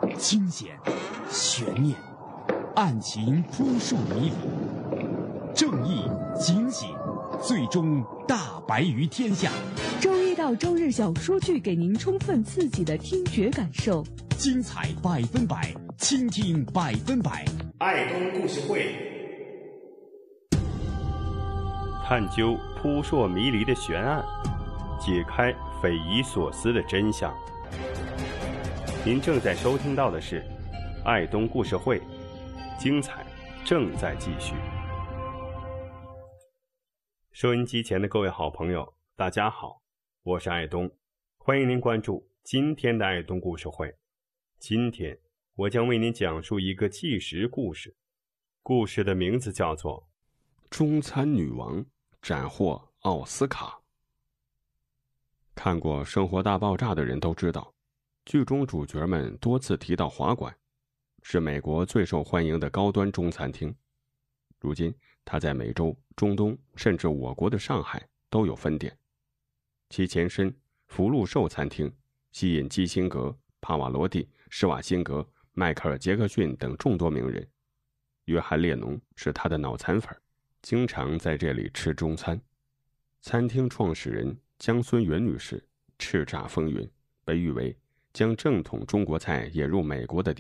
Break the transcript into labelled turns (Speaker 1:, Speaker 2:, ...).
Speaker 1: 惊险、悬念、案情扑朔迷离，正义、警醒，最终大白于天下。
Speaker 2: 周一到周日小说剧，给您充分刺激的听觉感受，
Speaker 1: 精彩100%，倾听100%。
Speaker 3: 爱东故事会，
Speaker 4: 探究扑朔迷离的悬案，解开匪夷所思的真相。您正在收听到的是爱东故事会，精彩正在继续。收音机前的各位好朋友，大家好，我是爱东，欢迎您关注今天的爱东故事会。今天我将为您讲述一个纪实故事，故事的名字叫做中餐女王斩获奥斯卡。看过《生活大爆炸》的人都知道，剧中主角们多次提到华馆，是美国最受欢迎的高端中餐厅。如今它在美洲、中东甚至我国的上海都有分店。其前身福禄寿餐厅吸引基辛格、帕瓦罗蒂、施瓦辛格、迈克尔·杰克逊等众多名人。约翰·列侬是他的脑残粉，经常在这里吃中餐。餐厅创始人江孙元女士叱咤风云，被誉为将正统中国菜引入美国的